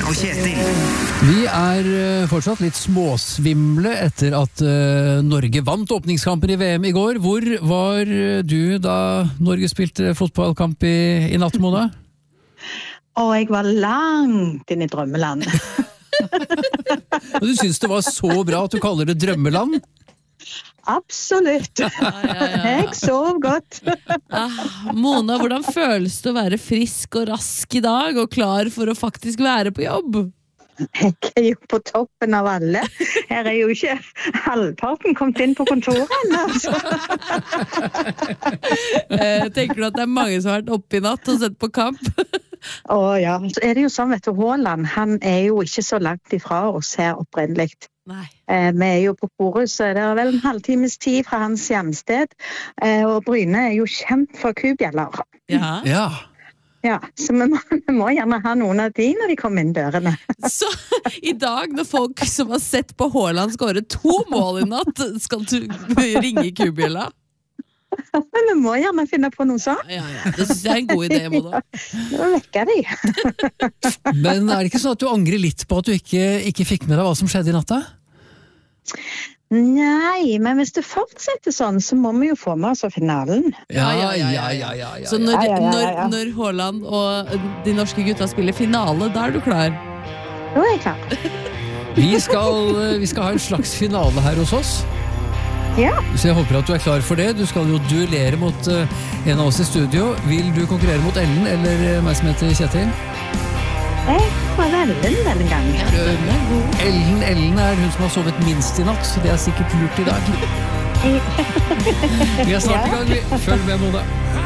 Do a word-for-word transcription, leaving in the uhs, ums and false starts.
og Kjetil. Vi er eh, fortsatt litt småsvimle etter at eh, Norge vant åpningskampen i V M i går. Hvor var eh, du da Norge spilte fotballkamp i, i natt, Mona? Og jeg var langt inn i drømmeland. Og du synes det var så bra at du kaller det drømmeland? Absolutt. Ja, ja, ja. Jeg sov godt. Ah, Mona, hvordan føles det å være frisk og rask i dag, og klar for å faktisk være på jobb? Jeg er jo på toppen av alle. Her er jo ikke halvparten kommet inn på kontoret. Altså. Eh, tenker du at det er mange som har vært oppe i natt og sett på kamp? Å ja, så er det jo sånn, vet du, Haaland, han er jo ikke så langt ifra oss her opprinnelig. Nei. Eh, vi er jo på Forus, så det er vel en halvtimes tid fra hans hjemsted, eh, og Bryne er jo kjent for kubjeller. Ja. Ja. Ja, så vi må, vi må gjerne ha noen av de når de kommer inn dørene. Så i dag, når folk som har sett på Haaland skåre to mål i natt, skal du ringe kubjella? Men vi må gjerne finne på noe sånt. Ja, ja, det synes jeg er en god idé, Mona. Nå vekker de. Men er det ikke sånn at du angrer litt på at du ikke, ikke fikk med deg hva som skjedde i natta? Nei, men hvis det fortsetter sånn, så må vi jo få med oss finalen. Ja, ja, ja, ja, ja, ja, ja. Så når, Ja, ja, ja, ja. når, når Haaland og de norske gutta spiller finale, da er du klar? Nå er jeg klar. Vi skal, vi skal ha en slags finale her hos oss. Ja, Så jeg håper at du er klar for det. Du skal jo duellere mot uh, en av oss i studio. Vil du konkurrere mot Ellen eller uh, meg som heter Kjetil? jeg var veldig, veldig gang. Den er god. Ellen, Ellen er hun som har sovet minst i natt, så det er sikkert lurt i dag. Vi er snart i gang. Vi. Følg med, Mona.